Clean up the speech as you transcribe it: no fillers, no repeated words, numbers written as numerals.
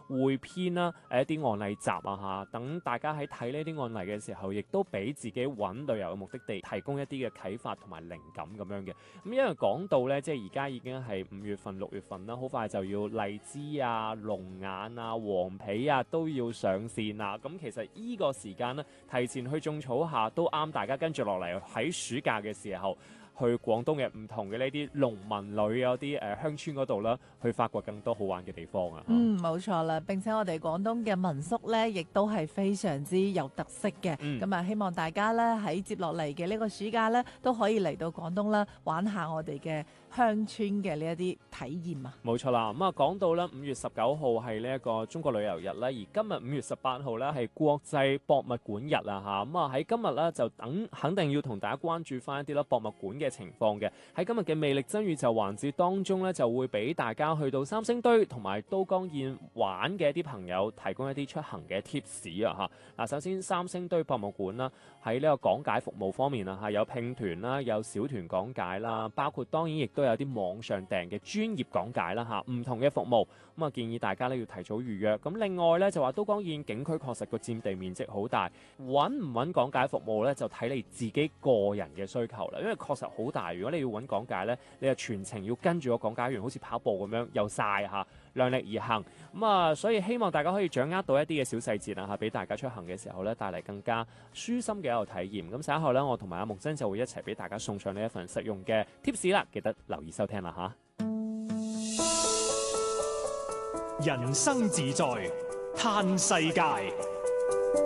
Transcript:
匯編啦，一啲案例集啊嚇，等大家喺睇呢啲案例嘅時候，亦都俾自己揾旅遊嘅目的地提供一啲嘅啟發同埋靈感咁樣嘅。咁因為講到咧，即係而家已經係5月份、6月份啦，好快就要荔枝啊、龍眼啊、黃皮啊都要上線啦。咁其實依個時間咧，提前去種草下都啱大家跟住落嚟喺暑假嘅時候，去廣東嘅唔同嘅呢啲農民旅有啲鄉村嗰度啦，去發掘更多好玩嘅地方啊！ 冇錯啦。並且我哋廣東嘅民宿呢，亦都係非常之有特色嘅。咁啊，希望大家呢喺接落嚟嘅呢個暑假呢，都可以嚟到廣東啦，玩下我哋嘅鄉村嘅呢一啲體驗啊！ 冇錯啦。咁啊，講到咧5月19號係呢一個中國旅遊日啦，而今日5月18號咧係國際博物館日啊嚇。咁啊喺今日咧就肯定要同大家關注翻一啲啦博物館嘅情況嘅。喺今日嘅魅力真宇宙環節當中咧，就會俾大家去到三星堆同埋都江堰玩嘅一啲朋友提供一啲出行嘅 tips 啊嚇。嗱，首先三星堆博物館啦，喺呢個講解服務方面啊嚇，有拼團啦，有小團講解啦，包括當然亦都有啲網上訂嘅專業講解啦嚇，唔同嘅服務。咁啊，建議大家咧要提早預約。咁另外咧就話都江堰景區確實個佔地面積好大，揾唔揾講解服務咧就睇你自己個人嘅需求啦。因為確實好大，如果你要揾講解咧，你就全程要跟住個講解員，好似跑步咁樣又曬嚇，量力而行。咁啊，所以希望大家可以掌握到一啲嘅小細節啊嚇，俾大家出行嘅時候咧帶嚟更加舒心嘅一個體驗。咁稍後咧，我同埋阿木真就會一齊俾大家送上呢一份實用嘅 tips 啦，記得留意收聽啦嚇。 人生自在嘆世界，